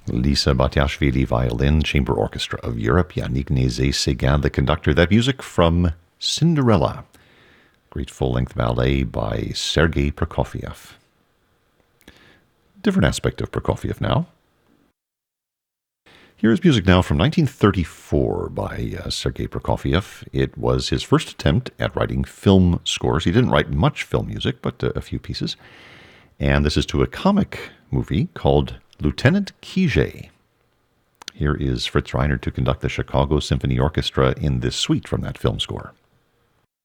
Lisa Batiashvili, violin, Chamber Orchestra of Europe, Yannick Nézet-Séguin, the conductor. That music from Cinderella, great full-length ballet by Sergei Prokofiev. Different aspect of Prokofiev now. Here is music now from 1934 by Sergei Prokofiev. It was his first attempt at writing film scores. He didn't write much film music, but a few pieces. And this is to a comic movie called Lieutenant Kijé. Here is Fritz Reiner to conduct the Chicago Symphony Orchestra in this suite from that film score.